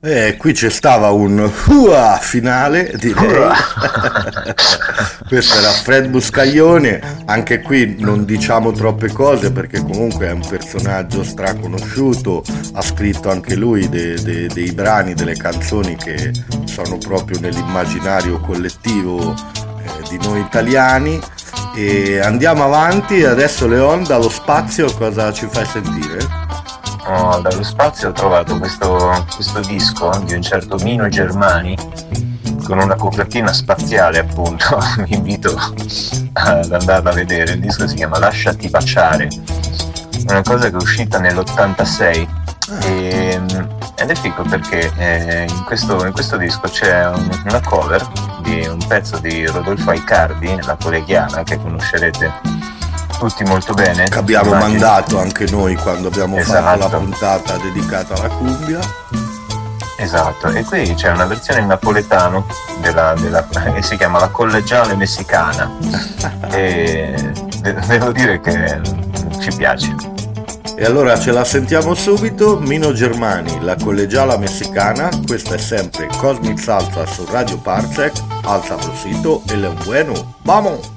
Qui c'è stava un hua finale, direi. Questo era Fred Buscaglione. Anche qui non diciamo troppe cose perché comunque è un personaggio straconosciuto. Ha scritto anche lui dei brani, delle canzoni che sono proprio nell'immaginario collettivo di noi italiani. E andiamo avanti. Adesso Leon, dallo spazio cosa ci fai sentire? Dallo spazio ho trovato questo disco di un certo Mino Germani con una copertina spaziale, appunto. Vi invito ad andarla a vedere. Il disco si chiama Lasciati baciare, è una cosa che è uscita nell'86 ed è figo perché in questo disco c'è una cover di un pezzo di Rodolfo Aicardi, La Colegiana, che conoscerete tutti molto bene, che abbiamo mandato anche noi quando abbiamo fatto la Esatto. puntata dedicata alla cumbia. Esatto, e qui c'è una versione in napoletano che si chiama La Collegiale Messicana e devo dire che ci piace. E allora ce la sentiamo subito. Mino Germani, La Collegiala Messicana. Questa è sempre Cosmic Salsa su Radio Parsec. Alza prosito e le un bueno. Vamos!